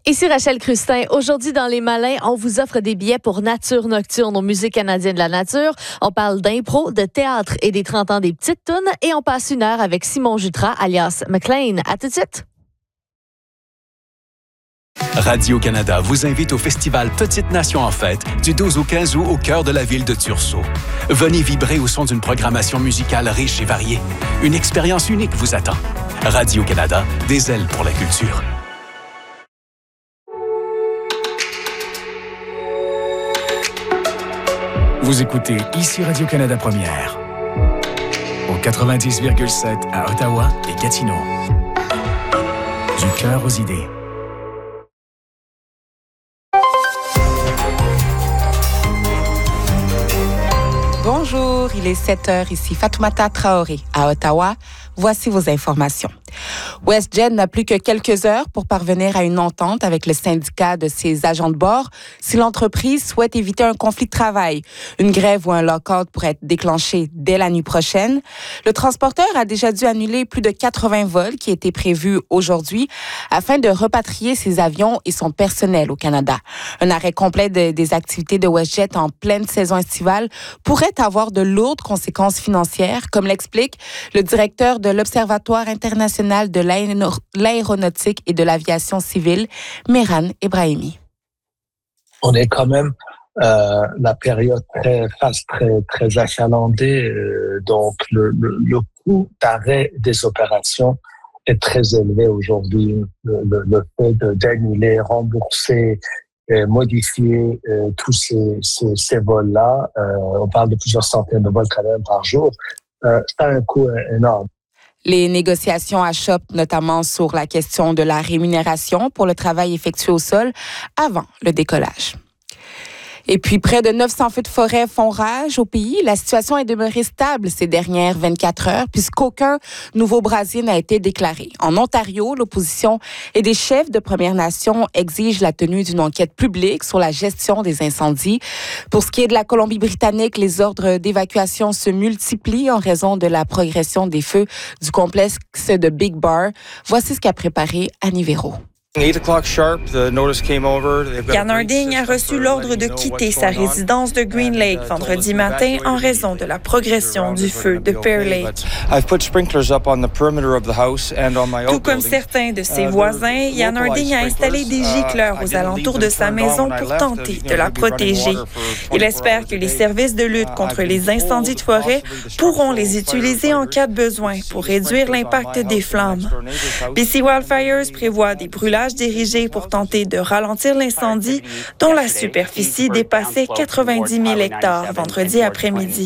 Ici Rachel Crustin. Aujourd'hui, dans Les Malins, on vous offre des billets pour Nature Nocturne au Musée canadien de la nature. On parle d'impro, de théâtre et des 30 ans des petites tounes. Et on passe une heure avec Simon Jutras, alias McLean. À tout de suite. Radio-Canada vous invite au festival Petite Nation en fête du 12 au 15 août au cœur de la ville de Thurso. Venez vibrer au son d'une programmation musicale riche et variée. Une expérience unique vous attend. Radio-Canada, des ailes pour la culture. Vous écoutez ici Radio-Canada Première, au 90,7 à Ottawa et Gatineau. Du cœur aux idées. Bonjour, il est 7h, ici Fatoumata Traoré, à Ottawa. Voici vos informations. WestJet n'a plus que quelques heures pour parvenir à une entente avec le syndicat de ses agents de bord si l'entreprise souhaite éviter un conflit de travail. Une grève ou un lock-out pourrait être déclenché dès la nuit prochaine. Le transporteur a déjà dû annuler plus de 80 vols qui étaient prévus aujourd'hui afin de repatrier ses avions et son personnel au Canada. Un arrêt complet des activités de WestJet en pleine saison estivale pourrait avoir de lourdes conséquences financières, comme l'explique le directeur de l'Observatoire international de l'aéronautique et de l'aviation civile, Mehran Ebrahimi. On est quand même la période très achalandée, donc le coût d'arrêt des opérations est très élevé aujourd'hui. Le fait d'annuler, rembourser, modifier tous ces vols-là, on parle de plusieurs centaines de vols quand même par jour, ça a un coût énorme. Les négociations achoppent notamment sur la question de la rémunération pour le travail effectué au sol avant le décollage. Et puis, près de 900 feux de forêt font rage au pays. La situation est demeurée stable ces dernières 24 heures puisqu'aucun nouveau brasier n'a été déclaré. En Ontario, l'opposition et des chefs de Premières Nations exigent la tenue d'une enquête publique sur la gestion des incendies. Pour ce qui est de la Colombie-Britannique, les ordres d'évacuation se multiplient en raison de la progression des feux du complexe de Big Bar. Voici ce qu'a préparé Annie Véro. Jan Harding a reçu l'ordre de quitter sa résidence de Green Lake vendredi matin en raison de la progression du feu de Pear Lake. Tout comme certains de ses voisins, Jan Harding a installé des gicleurs aux alentours de sa maison pour tenter de la protéger. Il espère que les services de lutte contre les incendies de forêt pourront les utiliser en cas de besoin pour réduire l'impact des flammes. BC Wildfires prévoit des brûlages dirigés pour tenter de ralentir l'incendie dont la superficie dépassait 90 000 hectares vendredi après-midi.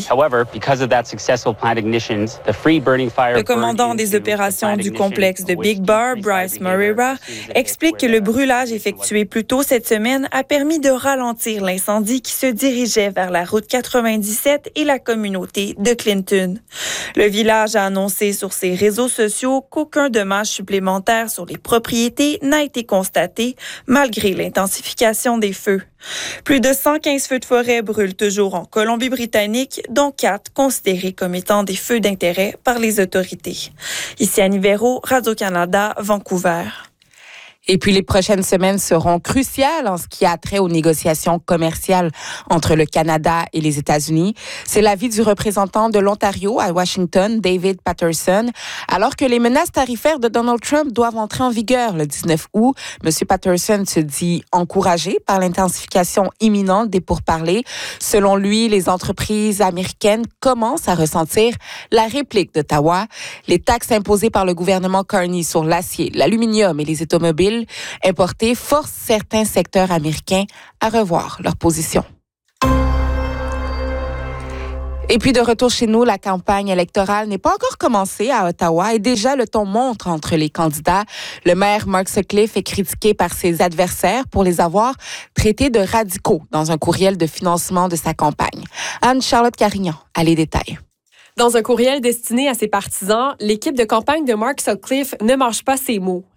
Le commandant des opérations du complexe de Big Bar, Bryce Moreira, explique que le brûlage effectué plus tôt cette semaine a permis de ralentir l'incendie qui se dirigeait vers la route 97 et la communauté de Clinton. Le village a annoncé sur ses réseaux sociaux qu'aucun dommage supplémentaire sur les propriétés n'a été constaté malgré l'intensification des feux. Plus de 115 feux de forêt brûlent toujours en Colombie-Britannique, dont 4 considérés comme étant des feux d'intérêt par les autorités. Ici Annie Véro, Radio-Canada, Vancouver. Et puis, les prochaines semaines seront cruciales en ce qui a trait aux négociations commerciales entre le Canada et les États-Unis. C'est l'avis du représentant de l'Ontario à Washington, David Patterson. Alors que les menaces tarifaires de Donald Trump doivent entrer en vigueur le 19 août, M. Patterson se dit encouragé par l'intensification imminente des pourparlers. Selon lui, les entreprises américaines commencent à ressentir la réplique d'Ottawa. Les taxes imposées par le gouvernement Carney sur l'acier, l'aluminium et les automobiles importés forcent certains secteurs américains à revoir leur position. Et puis de retour chez nous, la campagne électorale n'est pas encore commencée à Ottawa et déjà le ton monte entre les candidats. Le maire Mark Sutcliffe est critiqué par ses adversaires pour les avoir traités de radicaux dans un courriel de financement de sa campagne. Anne-Charlotte Carignan a les détails. Dans un courriel destiné à ses partisans, l'équipe de campagne de Mark Sutcliffe ne mâche pas ses mots.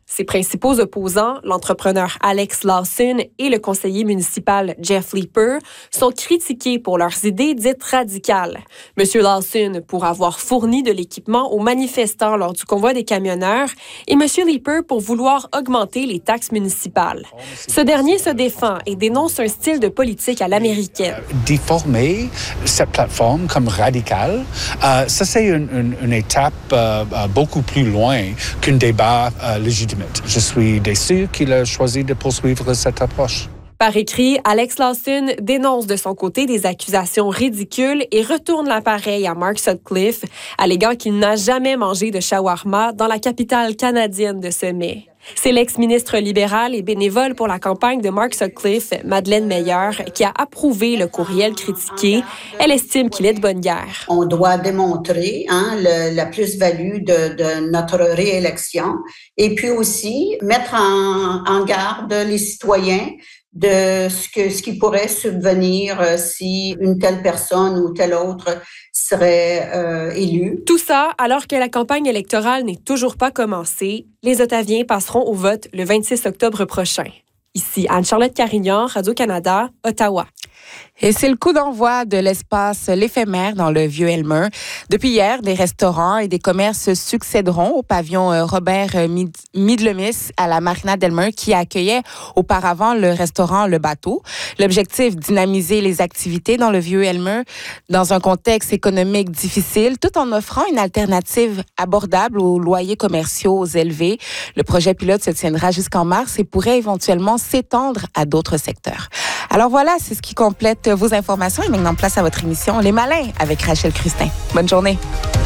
Ses principaux opposants, l'entrepreneur Alex Lawson et le conseiller municipal Jeff Leeper, sont critiqués pour leurs idées dites radicales. M. Lawson pour avoir fourni de l'équipement aux manifestants lors du convoi des camionneurs et M. Leeper pour vouloir augmenter les taxes municipales. Ce dernier se défend et dénonce un style de politique à l'américaine. Déformer cette plateforme comme radicale, ça c'est une étape beaucoup plus loin qu'un débat légitime. Je suis déçu qu'il a choisi de poursuivre cette approche. Par écrit, Alex Lawson dénonce de son côté des accusations ridicules et retourne l'appareil à Mark Sutcliffe, alléguant qu'il n'a jamais mangé de shawarma dans la capitale canadienne de ce mai. C'est l'ex-ministre libérale et bénévole pour la campagne de Mark Sutcliffe, Madeleine Meyer, qui a approuvé le courriel critiqué. Elle estime qu'il est de bonne guerre. On doit démontrer la plus-value de notre réélection et puis aussi mettre en garde les citoyens de ce qui pourrait subvenir si une telle personne ou telle autre serait élue. Tout ça alors que la campagne électorale n'est toujours pas commencée. Les Ottaviens passeront au vote le 26 octobre prochain. Ici Anne-Charlotte Carignan, Radio-Canada, Ottawa. Et c'est le coup d'envoi de l'espace L'Éphémère dans le Vieux-Elmer. Depuis hier, des restaurants et des commerces succéderont au pavillon Robert Midlemis à la Marina d'Elmer qui accueillait auparavant le restaurant Le Bateau. L'objectif, dynamiser les activités dans le Vieux-Elmer dans un contexte économique difficile tout en offrant une alternative abordable aux loyers commerciaux élevés. Le projet pilote se tiendra jusqu'en mars et pourrait éventuellement s'étendre à d'autres secteurs. Alors voilà, c'est ce qui complète vos informations. Et maintenant, place à votre émission Les Malins avec Rachel Crustin. Bonne journée.